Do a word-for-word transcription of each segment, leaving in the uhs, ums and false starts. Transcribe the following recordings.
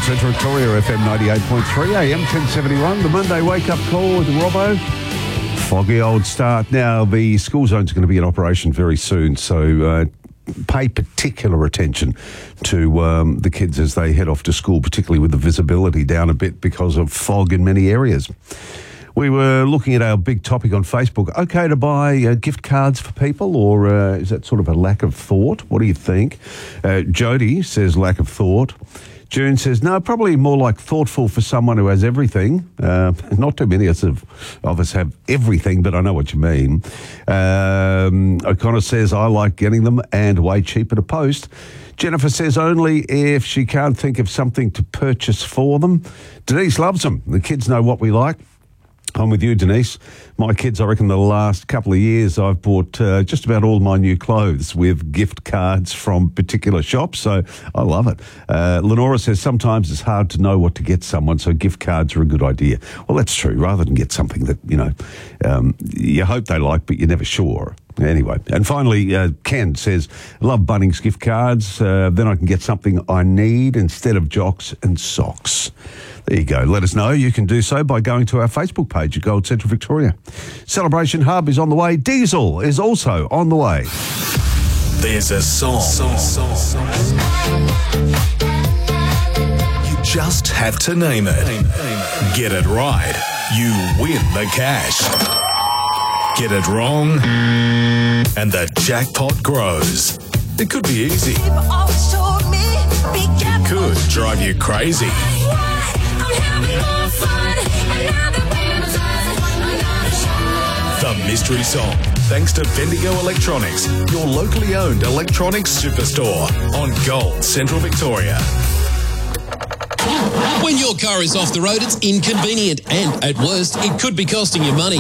Central Victoria, F M ninety-eight point three, A M ten seventy-one. The Monday wake-up call with Robbo. Foggy old start. Now, the school zone's going to be in operation very soon, so uh, pay particular attention to um, the kids as they head off to school, particularly with the visibility down a bit because of fog in many areas. We were looking at our big topic on Facebook. Okay to buy uh, gift cards for people, or uh, is that sort of a lack of thought? What do you think? Uh, Jody says lack of thought. June says, no, probably more like thoughtful for someone who has everything. Uh, not too many of us, of us have everything, but I know what you mean. Um, O'Connor says, I like getting them and way cheaper to post. Jennifer says only if she can't think of something to purchase for them. Denise loves them. The kids know what we like. I'm with you, Denise. My kids, I reckon the last couple of years I've bought uh, just about all my new clothes with gift cards from particular shops, so I love it. Uh, Lenora says sometimes it's hard to know what to get someone, so gift cards are a good idea. Well, that's true. Rather than get something that, you know, um, you hope they like, but you're never sure. Anyway, and finally, uh, Ken says, love Bunnings gift cards. Uh, then I can get something I need instead of jocks and socks. There you go. Let us know. You can do so by going to our Facebook page at Gold Central Victoria. Celebration Hub is on the way. Diesel is also on the way. There's a song. song, song, song. You just have to name it. Get it right, you win the cash. Get it wrong, and the jackpot grows. It could be easy. It could drive you crazy. The mystery song, thanks to Bendigo Electronics, your locally owned electronics superstore on Gold Central Victoria. When your car is off the road, it's inconvenient and, at worst, it could be costing you money.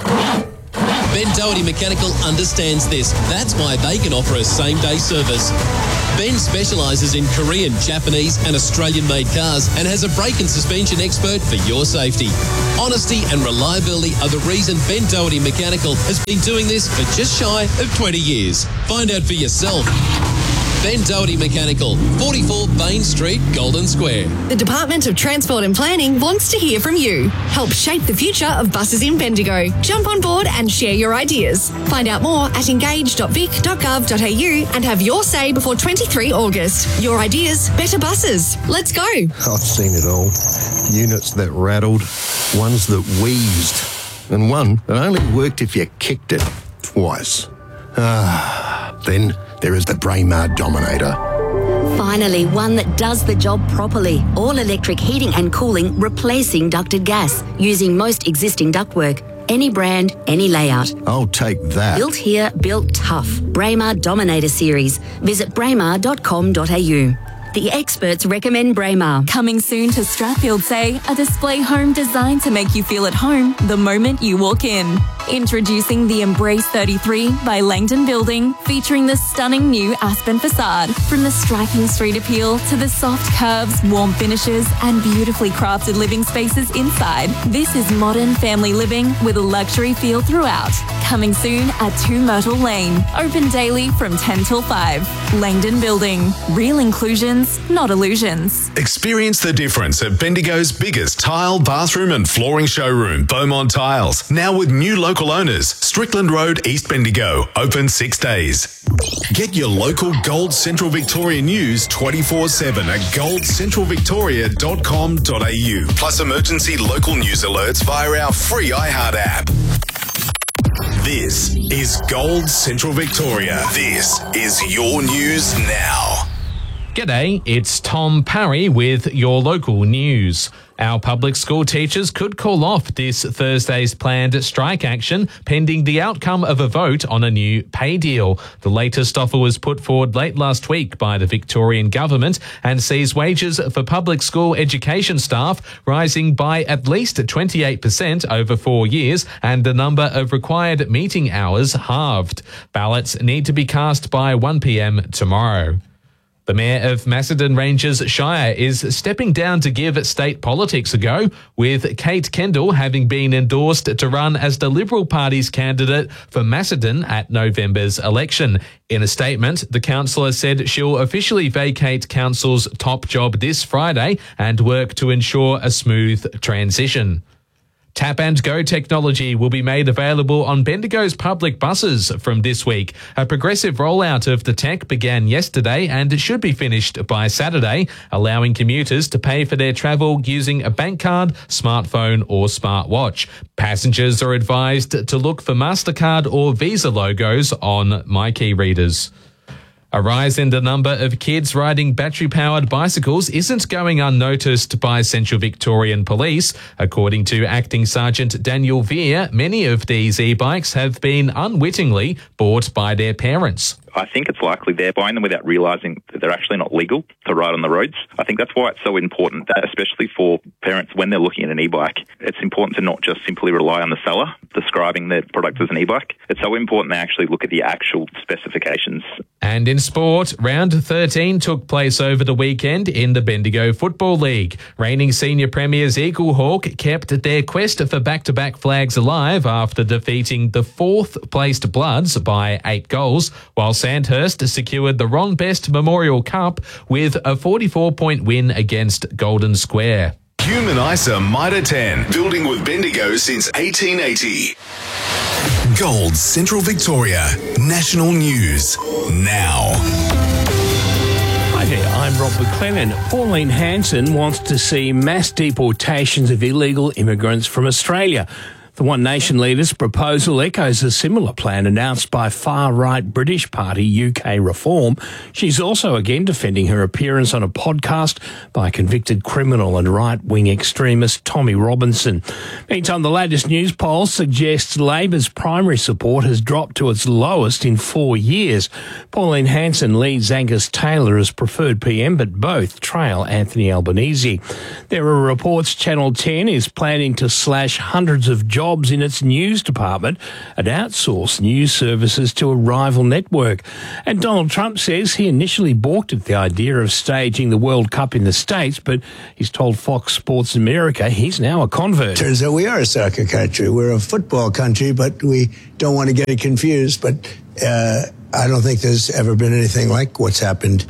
Ben Doherty Mechanical understands this. That's why they can offer a same-day service. Ben specialises in Korean, Japanese and Australian-made cars and has a brake and suspension expert for your safety. Honesty and reliability are the reason Ben Doherty Mechanical has been doing this for just shy of twenty years. Find out for yourself. Ben Doherty Mechanical, forty-four Bain Street, Golden Square. The Department of Transport and Planning wants to hear from you. Help shape the future of buses in Bendigo. Jump on board and share your ideas. Find out more at engage dot vic dot gov dot a u and have your say before twenty-three August. Your ideas, better buses. Let's go. I've seen it all. Units that rattled, ones that wheezed, and one that only worked if you kicked it twice. Ah, then there is the Braemar Dominator. Finally, one that does the job properly. All electric heating and cooling, replacing ducted gas, using most existing ductwork. Any brand, any layout. I'll take that. Built here, built tough. Braemar Dominator Series. Visit braemar dot com dot a u. The experts recommend Braemar. Coming soon to Strathfield Say, a display home designed to make you feel at home the moment you walk in. Introducing the Embrace thirty-three by Langdon Building, featuring the stunning new Aspen facade. From the striking street appeal to the soft curves, warm finishes, and beautifully crafted living spaces inside. This is modern family living with a luxury feel throughout. Coming soon at two Myrtle Lane. Open daily from ten till five. Langdon Building. Real inclusions, not illusions. Experience the difference at Bendigo's biggest tile, bathroom and flooring showroom, Beaumont Tiles. Now with new local owners, Strickland Road, East Bendigo, open six days. Get your local Gold Central Victoria news twenty-four seven at gold central victoria dot com dot a u. Plus emergency local news alerts via our free iHeart app. This is Gold Central Victoria. This is your news now. G'day, it's Tom Parry with your local news. Our public school teachers could call off this Thursday's planned strike action pending the outcome of a vote on a new pay deal. The latest offer was put forward late last week by the Victorian government and sees wages for public school education staff rising by at least twenty-eight percent over four years and the number of required meeting hours halved. Ballots need to be cast by one p m tomorrow. The Mayor of Macedon Ranges Shire is stepping down to give state politics a go, with Kate Kendall having been endorsed to run as the Liberal Party's candidate for Macedon at November's election. In a statement, the councillor said she'll officially vacate council's top job this Friday and work to ensure a smooth transition. Tap and Go technology will be made available on Bendigo's public buses from this week. A progressive rollout of the tech began yesterday and should be finished by Saturday, allowing commuters to pay for their travel using a bank card, smartphone or smartwatch. Passengers are advised to look for MasterCard or Visa logos on MyKey readers. A rise in the number of kids riding battery-powered bicycles isn't going unnoticed by Central Victorian Police. According to Acting Sergeant Daniel Veer, many of these e-bikes have been unwittingly bought by their parents. I think it's likely they're buying them without realising that they're actually not legal to ride on the roads. I think that's why it's so important, that especially for parents when they're looking at an e-bike, it's important to not just simply rely on the seller describing their product as an e-bike. It's so important they actually look at the actual specifications. And in sport, round thirteen took place over the weekend in the Bendigo Football League. Reigning senior premiers Eagle Hawk kept their quest for back-to-back flags alive after defeating the fourth-placed Bloods by eight goals, while Sandhurst secured the Ron Best Memorial Cup with a forty-four point win against Golden Square. Human ISA Mitre ten, building with Bendigo since eighteen eighty. Gold Central Victoria, national news, now. Hi there, I'm Rob McLennan. Pauline Hanson wants to see mass deportations of illegal immigrants from Australia. The One Nation leader's proposal echoes a similar plan announced by far-right British party U K Reform. She's also again defending her appearance on a podcast by convicted criminal and right-wing extremist Tommy Robinson. Meantime, the latest news poll suggests Labor's primary support has dropped to its lowest in four years. Pauline Hanson leads Angus Taylor as preferred P M, but both trail Anthony Albanese. There are reports Channel ten is planning to slash hundreds of jobs jobs in its news department and outsource news services to a rival network. And Donald Trump says he initially balked at the idea of staging the World Cup in the States, but he's told Fox Sports America he's now a convert. Turns out we are a soccer country. We're a football country, but we don't want to get it confused. But uh, I don't think there's ever been anything like what's happened.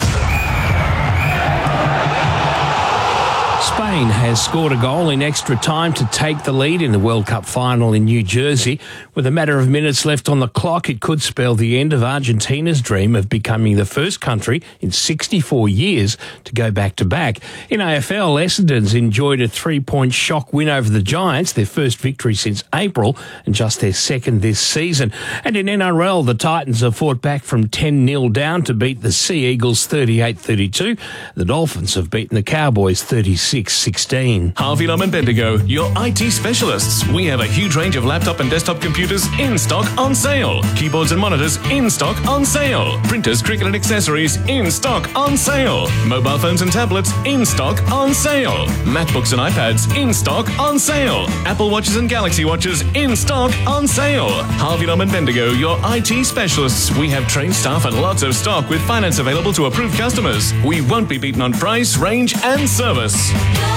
Spain has scored a goal in extra time to take the lead in the World Cup final in New Jersey. With a matter of minutes left on the clock, it could spell the end of Argentina's dream of becoming the first country in sixty-four years to go back-to-back. In A F L, Essendon's enjoyed a three-point shock win over the Giants, their first victory since April and just their second this season. And in N R L, the Titans have fought back from ten nil down to beat the Sea Eagles thirty-eight thirty-two. The Dolphins have beaten the Cowboys thirty-six sixteen. Harvey Lum and Bendigo, your I T specialists. We have a huge range of laptop and desktop computers in stock on sale. Keyboards and monitors in stock on sale. Printers, cricket and accessories in stock on sale. Mobile phones and tablets in stock on sale. MacBooks and iPads in stock on sale. Apple Watches and Galaxy Watches in stock on sale. Harvey Lum and Bendigo, your I T specialists. We have trained staff and lots of stock with finance available to approved customers. We won't be beaten on price, range and service.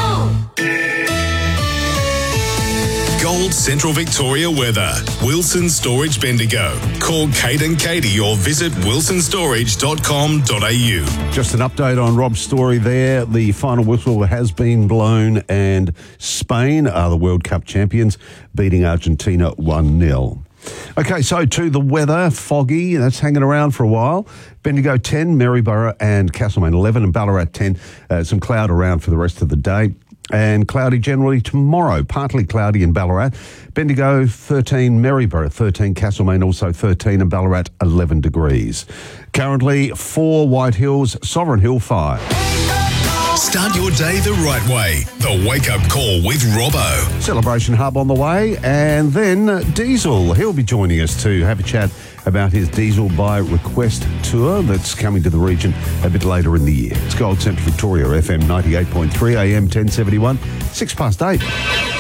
Gold Central Victoria weather. Wilson Storage Bendigo. Call Kate and Katie or visit wilson storage dot com dot a u. Just an update on Rob's story there. The final whistle has been blown and Spain are the World Cup champions, beating Argentina one nil. Okay, so to the weather, foggy, that's hanging around for a while. Bendigo ten, Maryborough and Castlemaine eleven, and Ballarat ten. Uh, some cloud around for the rest of the day. And cloudy generally tomorrow, partly cloudy in Ballarat. Bendigo thirteen, Maryborough thirteen, Castlemaine also thirteen, and Ballarat eleven degrees. Currently four, White Hills, Sovereign Hill five. Start your day the right way. The Wake Up Call with Robbo. Celebration Hub on the way, and then Diesel. He'll be joining us to have a chat about his Diesel by Request tour that's coming to the region a bit later in the year. It's Gold Central Victoria, F M ninety-eight point three, A M ten seventy-one, six past eight.